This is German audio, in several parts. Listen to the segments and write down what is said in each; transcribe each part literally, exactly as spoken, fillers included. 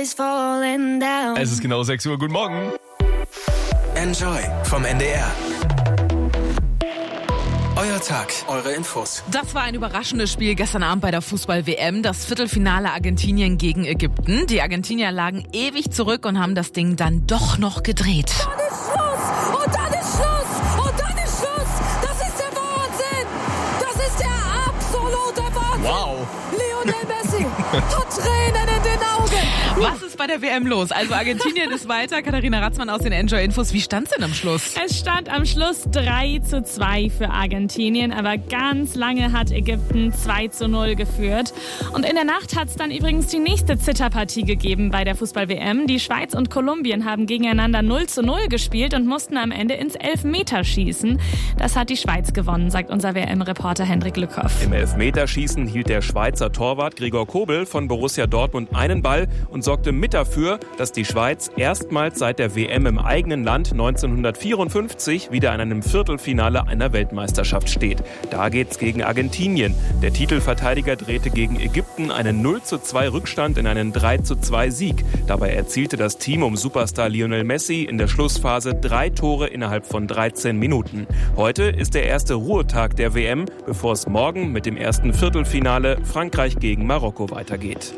is falling down. Es ist genau sechs Uhr. Guten Morgen. Enjoy vom N D R. Euer Tag, eure Infos. Das war ein überraschendes Spiel gestern Abend bei der Fußball-W M. Das Viertelfinale Argentinien gegen Ägypten. Die Argentinier lagen ewig zurück und haben das Ding dann doch noch gedreht. Dann ist Schluss! Und dann ist Schluss! Und dann ist Schluss! Das ist der Wahnsinn! Das ist der absolute Wahnsinn! Wow. Lionel Messi hat Tränen in den Augen! Was ist bei der W M los? Also Argentinien ist weiter. Katharina Ratzmann aus den Enjoy-Infos. Wie stand's denn am Schluss? Es stand am Schluss drei zu zwei für Argentinien, aber ganz lange hat Ägypten zwei zu null geführt. Und in der Nacht hat es dann übrigens die nächste Zitterpartie gegeben bei der Fußball-W M. Die Schweiz und Kolumbien haben gegeneinander null zu null gespielt und mussten am Ende ins Elfmeterschießen. Das hat die Schweiz gewonnen, sagt unser W M-Reporter Hendrik Lückhoff. Im Elfmeterschießen hielt der Schweizer Torwart Gregor Kobel von Borussia Dortmund einen Ball und sorgte mit dafür, dass die Schweiz erstmals seit der W M im eigenen Land neunzehnhundertvierundfünfzig wieder in einem Viertelfinale einer Weltmeisterschaft steht. Da geht's gegen Argentinien. Der Titelverteidiger drehte gegen Ägypten einen null zu zwei Rückstand in einen drei zu zwei Sieg. Dabei erzielte das Team um Superstar Lionel Messi in der Schlussphase drei Tore innerhalb von dreizehn Minuten. Heute ist der erste Ruhetag der W M, bevor es morgen mit dem ersten Viertelfinale Frankreich gegen Marokko weitergeht.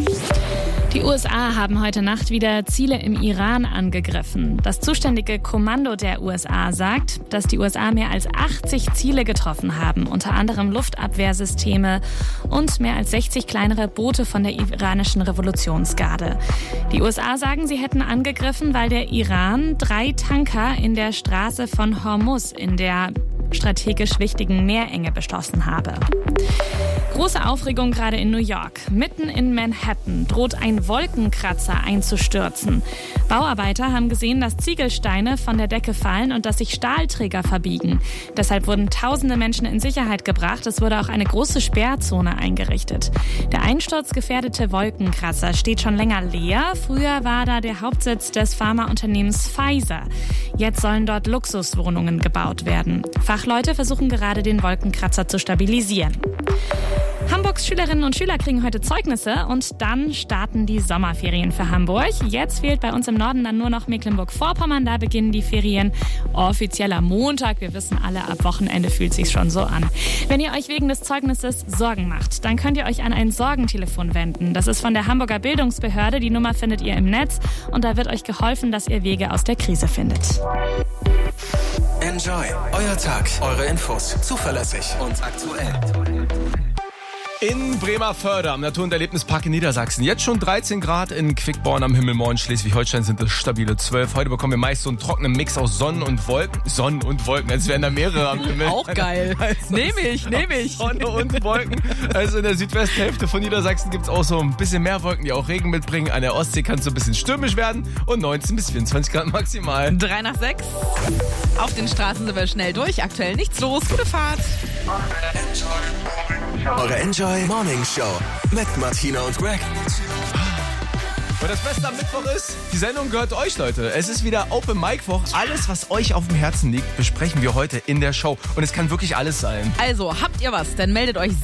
Die U S A haben heute Nacht wieder Ziele im Iran angegriffen. Das zuständige Kommando der U S A sagt, dass die U S A mehr als achtzig Ziele getroffen haben, unter anderem Luftabwehrsysteme und mehr als sechzig kleinere Boote von der iranischen Revolutionsgarde. Die U S A sagen, sie hätten angegriffen, weil der Iran drei Tanker in der Straße von Hormuz in der strategisch wichtigen Meerenge beschlossen habe. Große Aufregung gerade in New York. Mitten in Manhattan droht ein Wolkenkratzer einzustürzen. Bauarbeiter haben gesehen, dass Ziegelsteine von der Decke fallen und dass sich Stahlträger verbiegen. Deshalb wurden tausende Menschen in Sicherheit gebracht. Es wurde auch eine große Sperrzone eingerichtet. Der einsturzgefährdete Wolkenkratzer steht schon länger leer. Früher war da der Hauptsitz des Pharmaunternehmens Pfizer. Jetzt sollen dort Luxuswohnungen gebaut werden. Fachleute versuchen gerade, den Wolkenkratzer zu stabilisieren. Hamburgs Schülerinnen und Schüler kriegen heute Zeugnisse und dann starten die Sommerferien für Hamburg. Jetzt fehlt bei uns im Norden dann nur noch Mecklenburg-Vorpommern. Da beginnen die Ferien offiziell am Montag. Wir wissen alle, ab Wochenende fühlt es sich schon so an. Wenn ihr euch wegen des Zeugnisses Sorgen macht, dann könnt ihr euch an ein Sorgentelefon wenden. Das ist von der Hamburger Bildungsbehörde. Die Nummer findet ihr im Netz und da wird euch geholfen, dass ihr Wege aus der Krise findet. Enjoy, euer Tag, eure Infos, zuverlässig und aktuell. In Bremervörde am Natur- und Erlebnispark in Niedersachsen. Jetzt schon dreizehn Grad, in Quickborn am Himmelmoor in Schleswig-Holstein sind es stabile zwölf. Heute bekommen wir meist so einen trockenen Mix aus Sonnen und Wolken. Sonnen und Wolken, als wären da mehrere am Himmel. Auch geil. Nehme ich, nehme ich. Sonne und Wolken. Also in der Südwesthälfte von Niedersachsen gibt es auch so ein bisschen mehr Wolken, die auch Regen mitbringen. An der Ostsee kann es so ein bisschen stürmisch werden und neunzehn bis vierundzwanzig Grad maximal. Drei nach sechs. Auf den Straßen sind wir schnell durch. Aktuell nichts los. Gute Fahrt. Eure Enjoy Morning Show mit Martina und Greg. Und das Beste am Mittwoch ist, die Sendung gehört euch, Leute. Es ist wieder Open Mic Woche. Alles, was euch auf dem Herzen liegt, besprechen wir heute in der Show. Und es kann wirklich alles sein. Also, habt ihr was? Dann meldet euch